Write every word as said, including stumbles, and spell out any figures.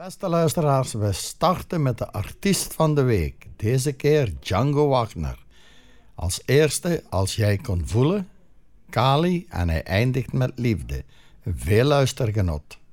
Beste luisteraars, we starten met de artiest van de week. Deze keer Django Wagner. Als eerste Als jij kon voelen, Kali en hij eindigt met liefde. Veel luistergenot.